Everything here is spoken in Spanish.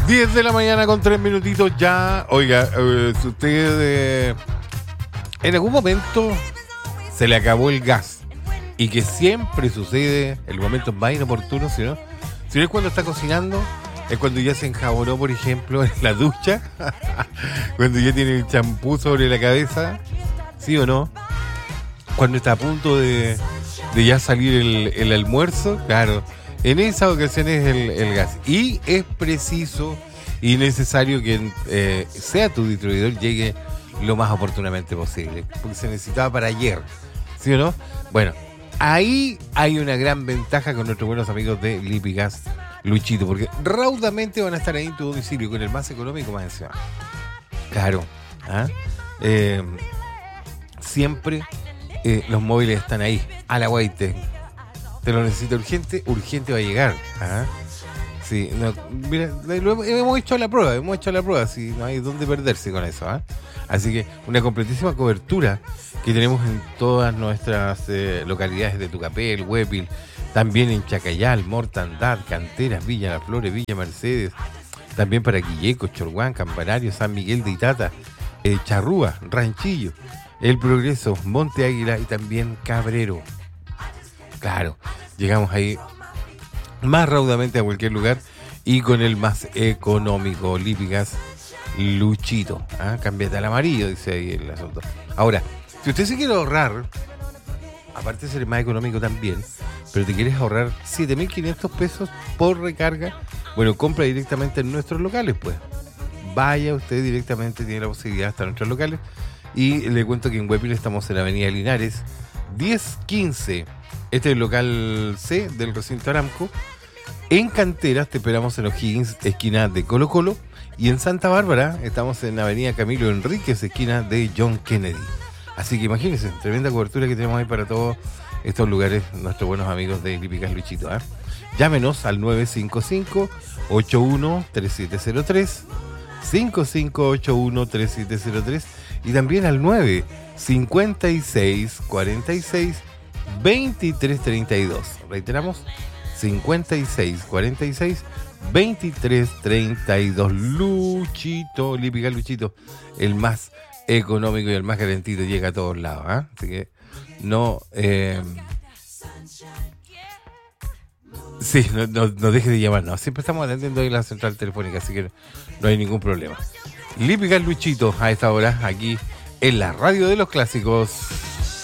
10 de la mañana con 3 minutitos ya. Oiga, si usted en algún momento se le acabó el gas, y que siempre sucede en los momentos más inoportunos, si no es cuando está cocinando, es cuando ya se enjabonó, por ejemplo, en la ducha, cuando ya tiene el champú sobre la cabeza, ¿sí o no? Cuando está a punto de ya salir el almuerzo, claro, en esa ocasión es el gas. Y es preciso y necesario que sea tu distribuidor llegue lo más oportunamente posible, porque se necesitaba para ayer, ¿sí o no? Bueno, ahí hay una gran ventaja con nuestros buenos amigos de Lipigas Luchito, porque raudamente van a estar ahí en tu domicilio con el más económico más encima. Claro, ¿ah? Siempre los móviles están ahí, a la guaite. Te lo necesito urgente va a llegar. ¿Ah? Sí, no, mira, hemos hecho la prueba, sí, no hay dónde perderse con eso. ¿Ah? Así que una completísima cobertura que tenemos en todas nuestras localidades de Tucapel, Huepil, también en Chacayal, Mortandad, Canteras, Villa Las Flores, Villa Mercedes, también para Quilleco, Chorguán, Campanario, San Miguel de Itata, Charrúa, Ranchillo, El Progreso, Monte Águila y también Cabrero. Claro, llegamos ahí más raudamente a cualquier lugar y con el más económico, Lipigas Luchito. ¿Ah? Cámbiate al amarillo, dice ahí el asunto. Ahora, si usted se quiere ahorrar, aparte de ser más económico también, pero te quieres ahorrar 7.500 pesos por recarga, bueno, compra directamente en nuestros locales, pues. Vaya usted directamente, tiene la posibilidad hasta nuestros locales. Y le cuento que en Huepil estamos en la avenida Linares, 1015. Este es el local C del recinto Aramco. En Canteras te esperamos en O'Higgins, esquina de Colo Colo. Y en Santa Bárbara estamos en la avenida Camilo Enríquez, esquina de John Kennedy. Así que imagínense, tremenda cobertura que tenemos ahí para todos estos lugares, nuestros buenos amigos de Lipigas Luchito. ¿Eh? Llámenos al 955-813703, 55813703 y también al 956462332. Reiteramos, 56462332. Luchito, Lipigas Luchito, el más económico y el más calentito, llega a todos lados. ¿Eh? Así que no deje de llamarnos. Siempre estamos atendiendo ahí la central telefónica, así que no hay ningún problema. Lipigas Luchito a esta hora, aquí en la radio de los clásicos.